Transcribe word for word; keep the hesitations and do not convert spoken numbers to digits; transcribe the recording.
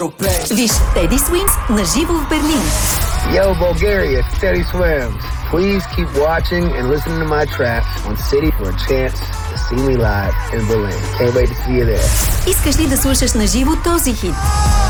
Виж Теди Swims на живо в Берлин. Yo, Bulgaria, Teddy Swims. Please keep watching and listening to my tracks on City for a chance to see me live in Berlin. Can't wait to see you there. Искаш ли да слушаш на живо този хит?